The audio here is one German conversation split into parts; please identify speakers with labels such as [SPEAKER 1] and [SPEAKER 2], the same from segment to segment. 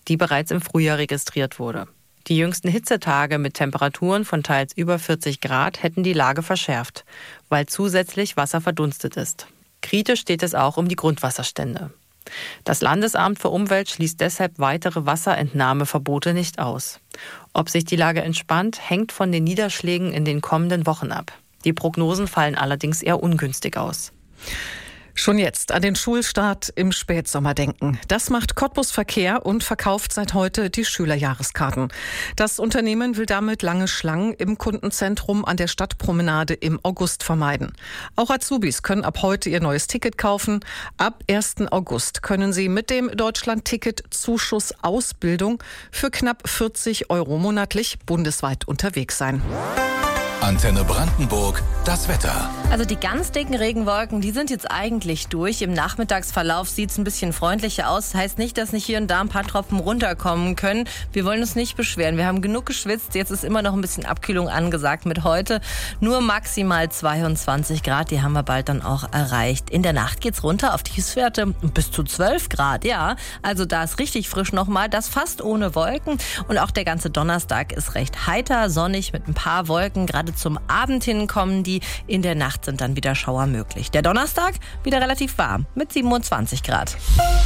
[SPEAKER 1] die bereits im Frühjahr registriert wurde. Die jüngsten Hitzetage mit Temperaturen von teils über 40 Grad hätten die Lage verschärft, weil zusätzlich Wasser verdunstet ist. Kritisch steht es auch um die Grundwasserstände. Das Landesamt für Umwelt schließt deshalb weitere Wasserentnahmeverbote nicht aus. Ob sich die Lage entspannt, hängt von den Niederschlägen in den kommenden Wochen ab. Die Prognosen fallen allerdings eher ungünstig aus.
[SPEAKER 2] Schon jetzt an den Schulstart im Spätsommer denken. Das macht Cottbus Verkehr und verkauft seit heute die Schülerjahreskarten. Das Unternehmen will damit lange Schlangen im Kundenzentrum an der Stadtpromenade im August vermeiden. Auch Azubis können ab heute ihr neues Ticket kaufen. Ab 1. August können sie mit dem Deutschland-Ticket Zuschuss Ausbildung für knapp 40 € monatlich bundesweit unterwegs sein.
[SPEAKER 3] Antenne Brandenburg, das Wetter.
[SPEAKER 4] Also die ganz dicken Regenwolken, die sind jetzt eigentlich durch. Im Nachmittagsverlauf sieht es ein bisschen freundlicher aus. Heißt nicht, dass nicht hier und da ein paar Tropfen runterkommen können. Wir wollen uns nicht beschweren. Wir haben genug geschwitzt. Jetzt ist immer noch ein bisschen Abkühlung angesagt mit heute. Nur maximal 22 Grad. Die haben wir bald dann auch erreicht. In der Nacht geht's runter auf Tiefstwerte bis zu 12 Grad. Ja, also da ist richtig frisch nochmal. Das fast ohne Wolken. Und auch der ganze Donnerstag ist recht heiter, sonnig mit ein paar Wolken. Gerade zum Abend hin kommen die. In der Nacht sind dann wieder Schauer möglich. Der Donnerstag wieder relativ warm mit 27 Grad.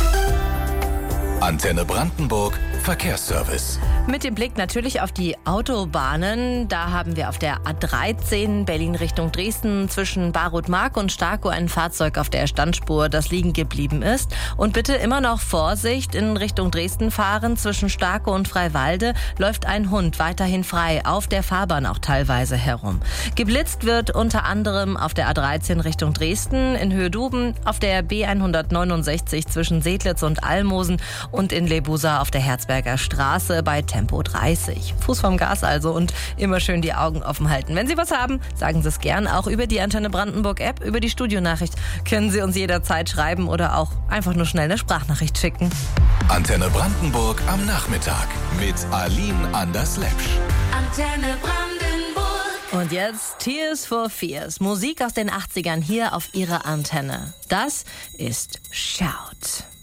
[SPEAKER 3] Antenne Brandenburg Verkehrsservice.
[SPEAKER 4] Mit dem Blick natürlich auf die Autobahnen. Da haben wir auf der A13 Berlin Richtung Dresden zwischen Barut-Mark und Starkow ein Fahrzeug auf der Standspur, das liegen geblieben ist. Und bitte immer noch Vorsicht in Richtung Dresden fahren. Zwischen Starkow und Freiwalde läuft ein Hund weiterhin frei auf der Fahrbahn auch teilweise herum. Geblitzt wird unter anderem auf der A13 Richtung Dresden in Höhe Duben, auf der B169 zwischen Sedlitz und Almosen und in Lebusa auf der Herzberger Straße bei Tempo 30. Fuß vom Gas also und immer schön die Augen offen halten. Wenn Sie was haben, sagen Sie es gern. Auch über die Antenne Brandenburg App, über die Studionachricht können Sie uns jederzeit schreiben oder auch einfach nur schnell eine Sprachnachricht schicken.
[SPEAKER 3] Antenne Brandenburg am Nachmittag mit Aline Anders-Lepsch.
[SPEAKER 5] Antenne Brandenburg.
[SPEAKER 4] Und jetzt Tears for Fears. Musik aus den 80ern hier auf Ihrer Antenne. Das ist Shout.